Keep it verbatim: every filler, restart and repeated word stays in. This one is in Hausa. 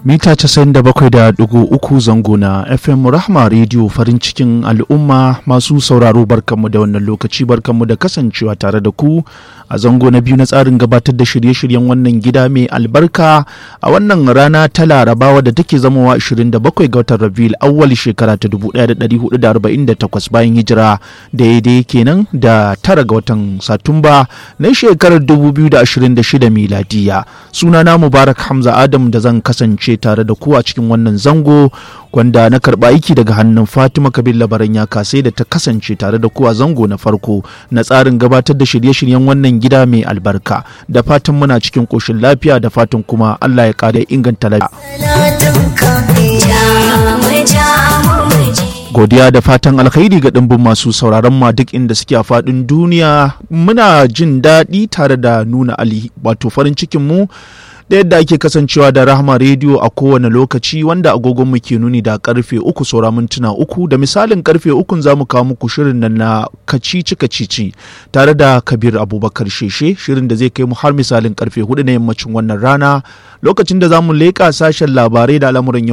mita casa'in da bakwai da ɗigo uku zango na F M Rahma Radio farin cikin al'umma. Masu sauraro barkanmu da wannan lokaci, barkanmu da kasancewa tare da ku a zango na biyu na tsarin gabatar da shirye-shiryen wannan gida mai albarka a wannan rana ta Larabawa da take zamowa ashirin da bakwai ga watan Rabiul Awwal shekara ta dubu ɗaya da ɗari hudu da arba'in da takwas bayan hijira, daidai kenan da tara ga watan Satumba na shekarar dubu biyu da ashirin da shida miladiya. Sunana Mubarak Hamza Adam da zan kasance tare da ku a cikin wannan zango wanda na karɓa aiki daga hannun Fatima Kabir Labaran ya kasai da ta kasance tare da ku a zango na farko na tsarin gabatar da shirye-shiryen wannan gida mai albarka. Da fatan muna cikin ƙoshin lafiya, da fatan kuma Allah ya ƙara inganta lafiya. Godiya da fatan alkhairi ga ɗimbin masu sauraron ma duk inda suke a faɗin duniya. Muna jin daɗi tare da nuna ali wato farin cikin mu da yadda ake kasancewa da Rahma Radio a kowane lokaci, wanda agogon mu ke nuni da karfe uku saura mintuna uku. Da misalin karfe ukun za mu kawo muku shirin nan na kacici kacici tare da Kabir Abubakar Sheshe, shirin da zai kai mu har misalin karfe hudu na yammacin wannan rana, lokacin da za mu leƙa sashen labarai da al'amuran